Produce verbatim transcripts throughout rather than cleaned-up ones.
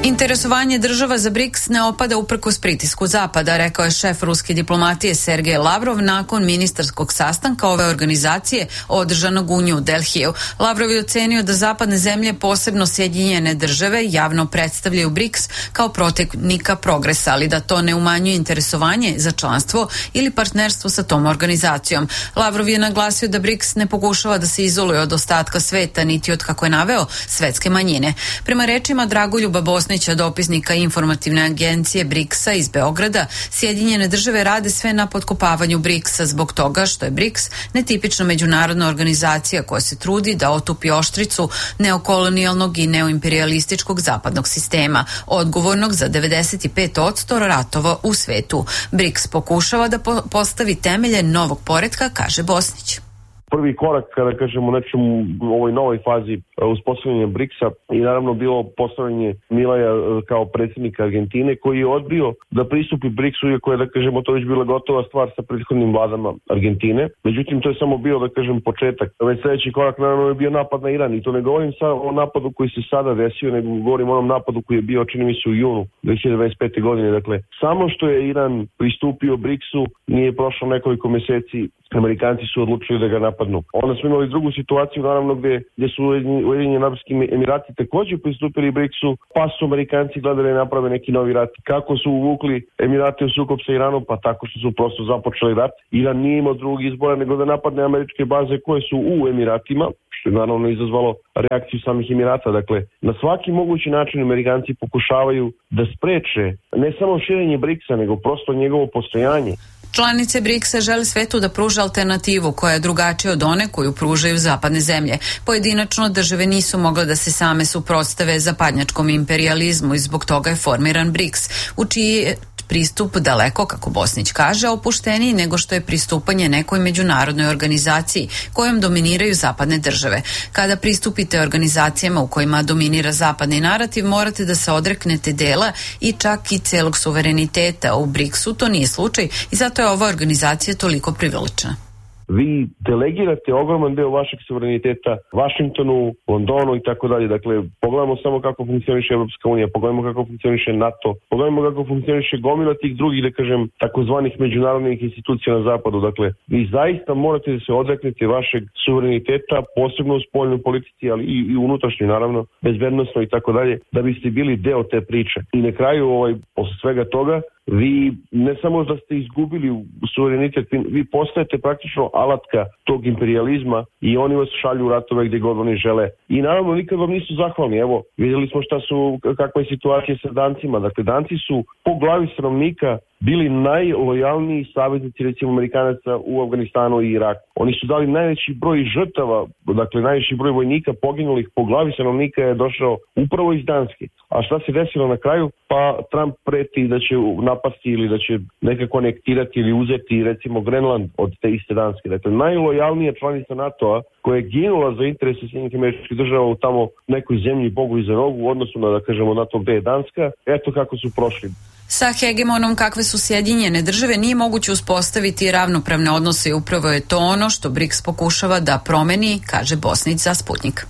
Interesovanje država za BRIKS ne opada uprkos pritisku Zapada, rekao je šef ruske diplomatije Sergej Lavrov nakon ministarskog sastanka ove organizacije održanog u New Delhiju. Lavrov je ocenio da zapadne zemlje, posebno Sjedinjene države, javno predstavljaju BRIKS kao protivnika progresa, ali da to ne umanjuje interesovanje za članstvo ili partnerstvo sa tom organizacijom. Lavrov je naglasio da BRIKS ne pokušava da se izoluje od ostatka sveta, niti od, kako je naveo, svetske manjine. Prema rečima Dragoljuba Bosnića, dopisnika informativne agencije BRIKS-a iz Beograda, Sjedinjene države rade sve na potkopavanju BRIKS-a zbog toga što je BRIKS netipična međunarodna organizacija koja se trudi da otupi oštricu neokolonijalnog i neoimperialističkog zapadnog sistema, odgovornog za devedeset pet posto ratova u svetu. BRIKS pokušava da po- postavi temelje novog poretka, kaže Bosnić. Prvi korak, kada kažemo nečemu u ovoj novoj fazi uspostavljanja BRIKS-a i naravno bilo postavljanje Milaja kao predsjednika Argentine, koji je odbio da pristupi BRIKS-u, iako je, da kažemo, to već bila gotova stvar sa prethodnim vladama Argentine. Međutim, to je samo bio, da kažem, početak. Već sljedeći korak naravno je bio napad na Iran, i to ne govorim samo o napadu koji se sada desio, nego govorim o onom napadu koji je bio, čini mi se, u junu dve hiljade dvadeset pete. godine. Dakle, samo što je Iran pristupio BRIKS-u, nije prošlo nekoliko mjeseci, Amerikanci su odlučili da ga napadnu. Onda smo imali drugu situaciju, naravno, gdje, gdje su Ujedinjeni Arapski Emirati također pristupili BRIKS-u, pa su Amerikanci gledali da naprave neki novi rat. Kako su uvukli Emirate u sukob sa Iranom? Pa tako što su prosto započeli rat. Iran nije imao drugog izbora nego da napadne američke baze koje su u Emiratima, što je naravno izazvalo reakciju samih Emirata. Dakle, na svaki mogući način Amerikanci pokušavaju da spreče ne samo širenje BRIKS-a, nego prosto njegovo postojanje. Članice BRIKS-a žele svetu da pruža alternativu koja je drugačija od one koju pružaju zapadne zemlje. Pojedinačno države nisu mogle da se same suprotstave zapadnjačkom imperijalizmu i zbog toga je formiran BRIKS, u čiji je pristup daleko, kako Bosnić kaže, opušteniji nego što je pristupanje nekoj međunarodnoj organizaciji kojom dominiraju zapadne države. Kada pristupite organizacijama u kojima dominira zapadni narativ, morate da se odreknete dela i čak i celog suvereniteta. U BRIKS-u to nije slučaj i zato je ova organizacija toliko privlačna. Vi delegirate ogroman deo vašeg suvereniteta Vašingtonu, Londonu i tako dalje. Dakle, pogledamo samo kako funkcioniše Evropska unija, pogledamo kako funkcioniše NATO, pogledamo kako funkcioniše gomila tih drugih, da kažem, takozvanih međunarodnih institucija na zapadu. Dakle, vi zaista morate da se odreknete vašeg suvereniteta, posebno u spoljnoj politici, ali i, i unutrašnjoj, naravno, bezbednosno i tako dalje, da biste bili deo te priče. I na kraju, ovaj, posle svega toga, vi ne samo da ste izgubili suverenitet, vi postajete praktično alatka tog imperijalizma i oni vas šalju u ratove gdje god oni žele. I naravno nikad vam nisu zahvalni. Evo, vidjeli smo šta su, kakva je situacija sa Dancima. Dakle, Danci su po glavi stanovnika bili najlojalniji saveznici, recimo, Amerikanaca u Afganistanu i Iraku. Oni su dali najveći broj žrtava, dakle najveći broj vojnika poginulih po glavi stanovnika je došao upravo iz Danske. A šta se desilo na kraju? Pa Trump preti da će napasti ili da će nekako anektirati ili uzeti, recimo, Grenland od te iste Danske. Dakle, najlojalnija članica NATO-a koja je ginula za interese Sjedinjenih Američkih Država u tamo nekoj zemlji Bogu iza nogu u odnosu na, da kažemo, NATO B Danska. Eto kako su prošli. Sa hegemonom kakve su Sjedinjene države nije moguće uspostaviti ravnopravne odnose i upravo je to ono što BRIKS pokušava da promeni, kaže Bosnić za Sputnik.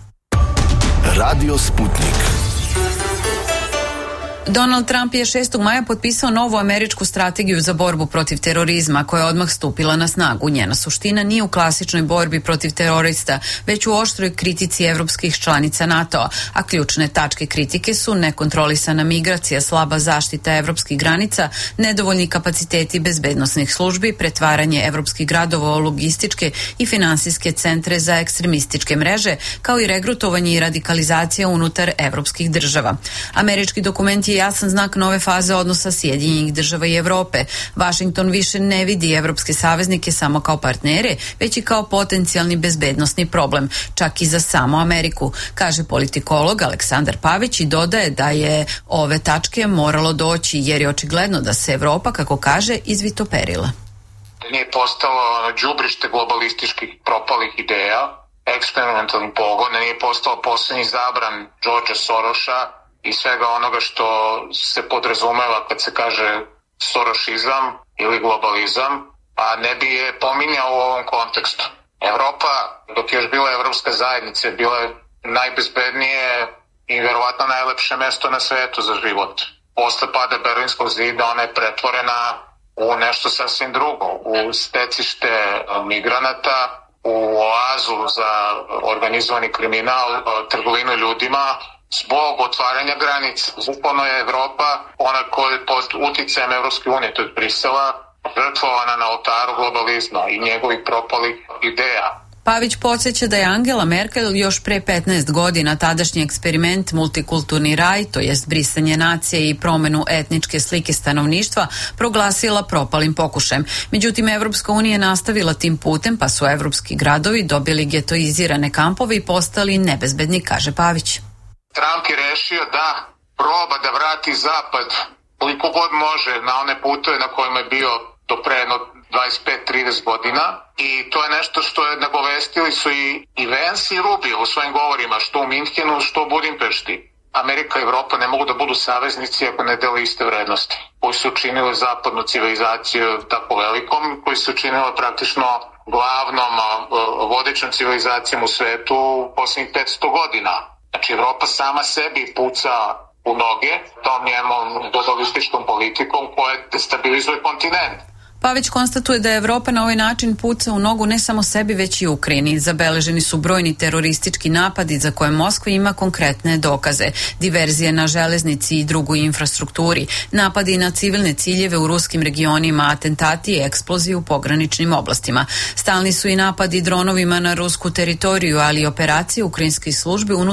Radio Sputnik. Donald Trump je šestog maja potpisao novu američku strategiju za borbu protiv terorizma koja je odmah stupila na snagu. Njena suština nije u klasičnoj borbi protiv terorista, već u oštroj kritici evropskih članica NATO-a, a ključne tačke kritike su nekontrolisana migracija, slaba zaštita evropskih granica, nedovoljni kapaciteti bezbednosnih službi, pretvaranje evropskih gradova u logističke i finansijske centre za ekstremističke mreže, kao i regrutovanje i radikalizacija unutar evropskih država. Američki dokument je jasan znak nove faze odnosa Sjedinjenih država i Evrope. Vašington više ne vidi evropske saveznike samo kao partnere, već i kao potencijalni bezbednosni problem, čak i za samu Ameriku, kaže politikolog Aleksandar Pavić i dodaje da je ove tačke moralo doći jer je očigledno da se Evropa, kako kaže, izvitoperila. Nije postalo đubrište globalističkih propalih ideja, eksperimentalni pogon, nije postao posljednji zabran Georgea Soroša i svega onoga što se podrazumeva kad se kaže sorošizam ili globalizam, a ne bi je pominjao u ovom kontekstu. Evropa, dok je još bila Evropska zajednica, bila je najbezbednije i verovatno najlepše mesto na svetu za život. Posle pada Berlinskog zida ona je pretvorena u nešto sasvim drugo, u stecište migranata, u oazu za organizovani kriminal, trgovinu ljudima, zbog otvaranja granica. Bukvalno je Evropa, ona koja je pod uticajem Evropske unije, to je Brisela, žrtvovana na oltaru globalizma i njegovih propalih ideja. Pavić podsjeća da je Angela Merkel još pre petnaest godina tadašnji eksperiment multikulturni raj, to jest brisanje nacije i promenu etničke slike stanovništva, proglasila propalim pokušajem. Međutim, Evropska unija je nastavila tim putem, pa su evropski gradovi dobili getoizirane kampove i postali nebezbedni, kaže Pavić. Trump je rešio da proba da vrati zapad koliko god može na one putove na kojima je bio do pre jedno dvadeset pet trideset godina, i to je nešto što je nagovestili su i, i Vance i Rubio u svojim govorima, što u Minhenu, što u Budimpešti. Amerika i Evropa ne mogu da budu saveznici ako ne dele iste vrednosti, koji su učinili zapadnu civilizaciju tako velikom, koji su učinili praktično glavnom vodećom civilizacijom u svetu u posljednjih petsto godina. Znači, Evropa sama sebi puca u noge tom njemom globalističkom politikom koja destabilizuje kontinent. Pavić konstatuje da je Evropa na ovaj način puca u nogu ne samo sebi, već i Ukrajini. Zabeleženi su brojni teroristički napadi za koje Moskva ima konkretne dokaze. Diverzije na železnici i drugoj infrastrukturi, napadi na civilne ciljeve u ruskim regionima, atentati i eksplozije u pograničnim oblastima. Stalni su i napadi dronovima na rusku teritoriju, ali i operacije ukrajinskih službi unutar